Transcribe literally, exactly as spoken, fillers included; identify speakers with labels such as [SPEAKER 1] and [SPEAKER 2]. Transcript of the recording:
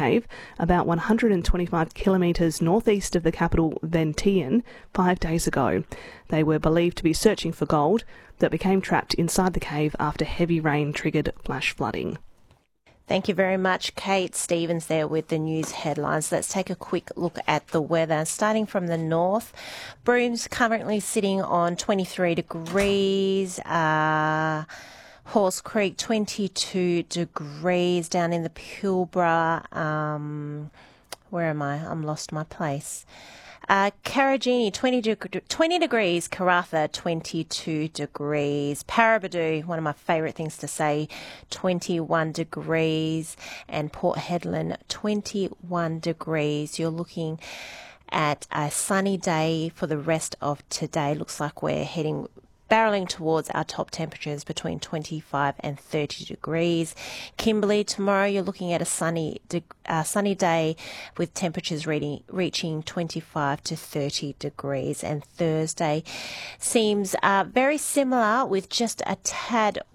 [SPEAKER 1] Cave, about one hundred twenty-five kilometres northeast of the capital Vientiane, five days ago. They were believed to be searching for gold that became trapped inside the cave after heavy rain triggered flash flooding.
[SPEAKER 2] Thank you very much, Kate Stevens there with the news headlines. Let's take a quick look at the weather. Starting from the north, Broom's currently sitting on twenty-three degrees. Uh, Halls Creek, twenty-two degrees. Down in the Pilbara, um, where am I? I'm lost my place. Uh, Karajini, twenty, deg- twenty degrees. Karatha, twenty-two degrees. Paraburdoo, one of my favourite things to say, twenty-one degrees. And Port Hedland, twenty-one degrees. You're looking at a sunny day for the rest of today. Looks like we're heading barreling towards our top temperatures between twenty-five and thirty degrees. Kimberley, tomorrow you're looking at a sunny de- uh, sunny day with temperatures reading, reaching twenty-five to thirty degrees. And Thursday seems uh, very similar with just a tad